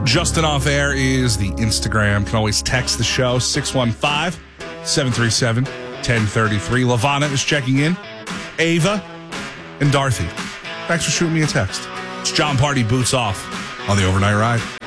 Justin Off Air is the Instagram. Can always text the show, 615-737-1033. Lavana is checking in. Ava and Dorothy. Thanks for shooting me a text. It's John Party Boots Off on the Overnight Ride.